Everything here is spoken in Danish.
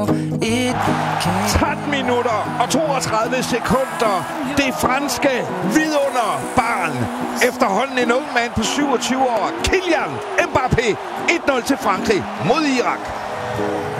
13 minutter og 32 sekunder. Det franske vidunderbarn. Efterhånden en ung mand på 27 år. Kylian Mbappé. 1-0 til Frankrig mod Irak.